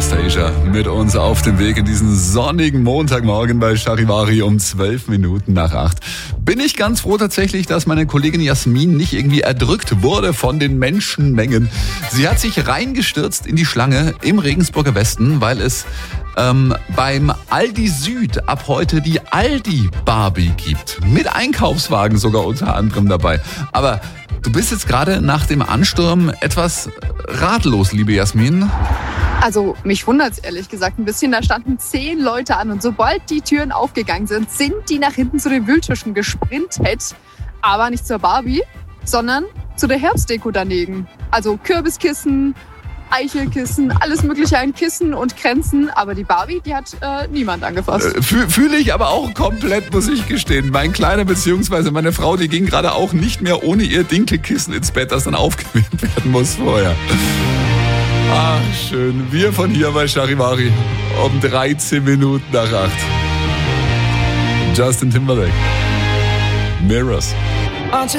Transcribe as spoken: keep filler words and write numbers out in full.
Anastasia mit uns auf dem Weg in diesen sonnigen Montagmorgen bei Charivari um zwölf Minuten nach acht. Bin ich ganz froh tatsächlich, dass meine Kollegin Jasmin nicht irgendwie erdrückt wurde von den Menschenmengen. Sie hat sich reingestürzt in die Schlange im Regensburger Westen, weil es ähm, beim Aldi Süd ab heute die Aldi Barbie gibt. Mit Einkaufswagen sogar unter anderem dabei. Aber du bist jetzt gerade nach dem Ansturm etwas ratlos, liebe Jasmin. Also mich wundert es ehrlich gesagt ein bisschen. Da standen zehn Leute an und sobald die Türen aufgegangen sind, sind die nach hinten zu den Wühltischen gesprintet. Aber nicht zur Barbie, sondern zu der Herbstdeko daneben. Also Kürbiskissen, Eichelkissen, alles mögliche an Kissen und Kränzen. Aber die Barbie, die hat äh, niemand angefasst. Äh, Fühle ich aber auch komplett, muss ich gestehen. Mein Kleiner bzw. meine Frau, die ging gerade auch nicht mehr ohne ihr Dinkelkissen ins Bett, das dann aufgewärmt werden muss vorher. Ach, schön. Wir von hier bei Charivari um dreizehn Minuten nach acht. Justin Timberlake. Mirrors.